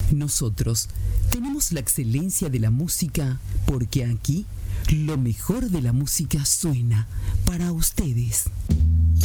Nosotros tenemos la excelencia de la música porque aquí lo mejor de la música suena para ustedes.